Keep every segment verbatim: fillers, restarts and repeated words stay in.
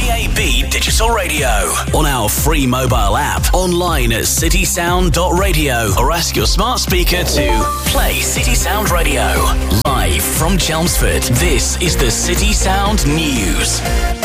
D A B Digital Radio, on our free mobile app, online at city sound dot radio, or ask your smart speaker to play City Sound Radio. Live from Chelmsford, this is the City Sound News.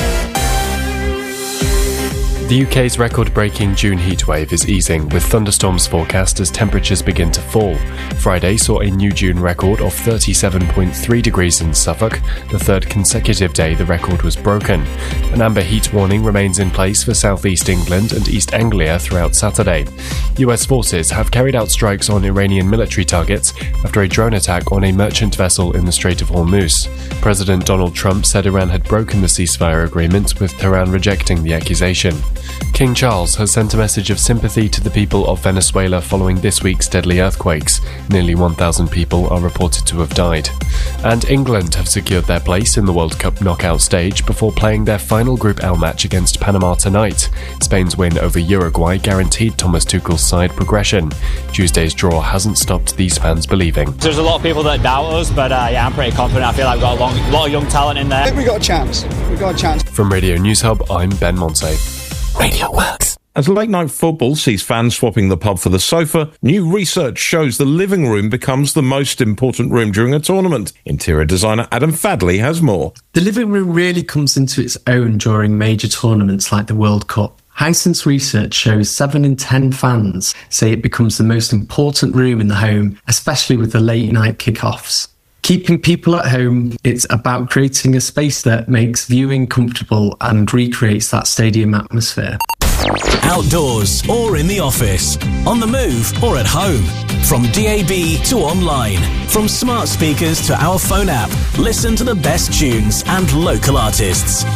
The U K's record-breaking June heatwave is easing, with thunderstorms forecast as temperatures begin to fall. Friday saw a new June record of thirty-seven point three degrees in Suffolk, the third consecutive day the record was broken. An amber heat warning remains in place for southeast England and East Anglia throughout Saturday. U S forces have carried out strikes on Iranian military targets after a drone attack on a merchant vessel in the Strait of Hormuz. President Donald Trump said Iran had broken the ceasefire agreement, with Tehran rejecting the accusation. King Charles has sent a message of sympathy to the people of Venezuela following this week's deadly earthquakes. Nearly one thousand people are reported to have died. And England have secured their place in the World Cup knockout stage before playing their final Group L match against Panama tonight. Spain's win over Uruguay guaranteed Thomas Tuchel's side progression. Tuesday's draw hasn't stopped these fans believing. There's a lot of people that doubt us, but uh, yeah, I'm pretty confident. I feel like we've got a long, lot of young talent in there. I think we got a chance. We got a chance. From Radio News Hub, I'm Ben Monse. Radio Works. As late night football sees fans swapping the pub for the sofa, new research shows the living room becomes the most important room during a tournament. Interior designer Adam Fadley has more. The living room really comes into its own during major tournaments like the World Cup. Hisense research shows seven in ten fans say it becomes the most important room in the home, especially with the late night kickoffs. Keeping people at home, it's about creating a space that makes viewing comfortable and recreates that stadium atmosphere. Outdoors or in the office, on the move or at home. From D A B to online, from smart speakers to our phone app, listen to the best tunes and local artists.